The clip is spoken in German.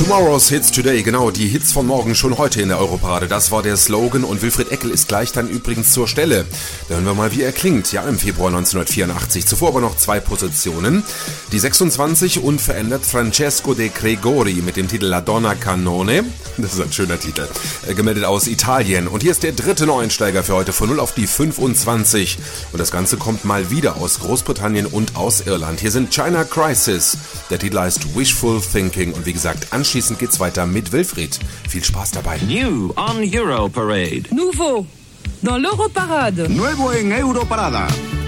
Tomorrow's Hits Today, genau, die Hits von morgen schon heute in der Europarade. Das war der Slogan und Wilfried Eckel ist gleich dann übrigens zur Stelle. Da hören wir mal, wie er klingt. Ja, im Februar 1984. Zuvor aber noch 2 Positionen. Die 26 unverändert Francesco De Gregori mit dem Titel La Donna Cannone. Das ist ein schöner Titel. Gemeldet aus Italien. Und hier ist der dritte Neueinsteiger für heute von 0 auf die 25. Und das Ganze kommt mal wieder aus Großbritannien und aus Irland. Hier sind China Crisis. Der Titel heißt Wishful Thinking. Und wie gesagt, anschließend geht's weiter mit Wilfried. Viel Spaß dabei. New on Europarade. Nouveau dans l'Europarade. Nuevo en Europarada.